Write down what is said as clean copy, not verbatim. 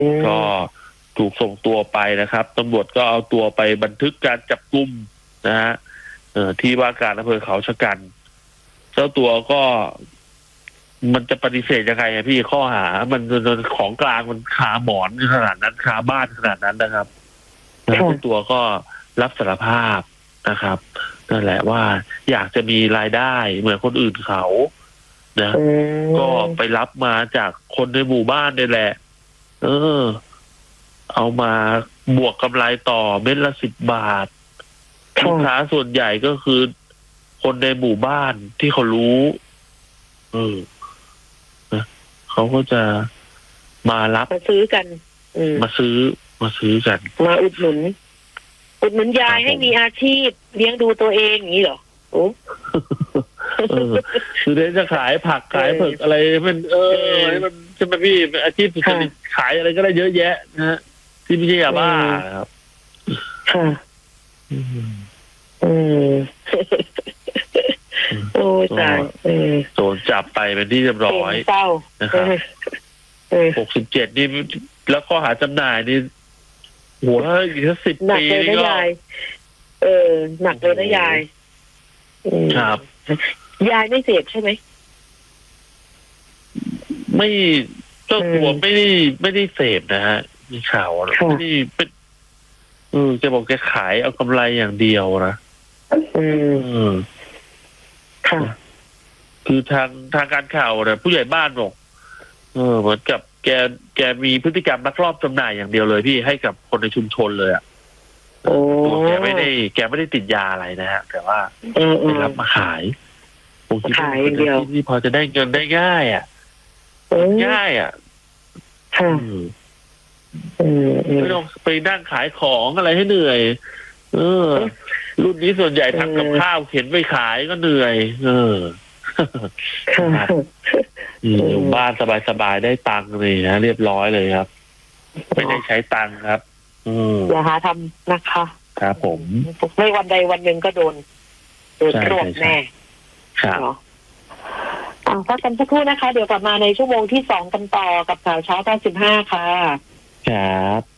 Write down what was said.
ก็ถูกส่งตัวไปนะครับตำรวจก็เอาตัวไปบันทึกการจับกุมนะฮะที่ว่าการอำเภอเขาชะกันเจ้าตัวก็มันจะปฏิเสธยังไงพี่ข้อหามันของกลางมันคาหมอนขนาดนั้นคาบ้านขนาดนั้นนะครับแล้วเจ้าตัวก็รับสารภาพนะครับนั่นแหละว่าอยากจะมีรายได้เหมือนคนอื่นเขานะก็ไปรับมาจากคนในหมู่บ้านนี่แหละเอามาบวกกำไรต่อเม็ดละ10 บาทลูกค้าส่วนใหญ่ก็คือคนในหมู่บ้านที่เขารู้เขาก็จะมารับมาซื้อกันมาซื้อกันมาอุดหนุนยายให้มีอาชีพเลี้ยงดูตัวเองอย่างนี้เหรอโอ้คือได้จะขายผักขายเผือกอะไรมันมันจะมาพี่อาชีพสุจริตขายอะไรก็ได้เยอะแยะนะฮะที่ไม่ใช่ยาบ้าครับค่ะโอ้ตายโดนจับไปเป็นที่เรียบร้อยเศร้านะครับ67นี่แล้วข้อหาจำหน่ายนี่หัวอีกสัก10 ปีนี่ก็หนักเลยนะยายครับยายไม่เสพใช่ไหมไม่เจ้าตัวไม่ได้เสพนะฮะมีข่าวไม่ได้เป็นจะบอกแกขายเอากำไรอย่างเดียวนะค่ะคือทางการข่าวเนี่ยผู้ใหญ่บ้านบอกเหมือนกับแกมีพฤติกรรมลักลอบจำหน่ายอย่างเดียวเลยพี่ให้กับคนในชุมชนเลยอ่ะตัวแกไม่ได้ติดยาอะไรนะฮะแต่ว่าไปรับมาขายผมคิดว่าเป็นที่พอจะได้เงินได้ง่ายอ่ะไม่ต้องไปนั่งขายของอะไรให้เหนื่อยรุ่นนี้ส่วนใหญ่ทำกับข้าวเข็นไปขายก็เหนื่อยอยู่บ้านสบายๆได้ตังค์เลยนะเรียบร้อยเลยครับไม่ได้ใช้ตังค์ครับอย่าหาทำนะคะครับผมไม่วันใดวันหนึ่งก็โดนรวบแน่ครับพักกันสักครู่นะคะเดี๋ยวกลับมาในชั่วโมงที่2กันต่อกับข่าวเช้า95ค่ะครับ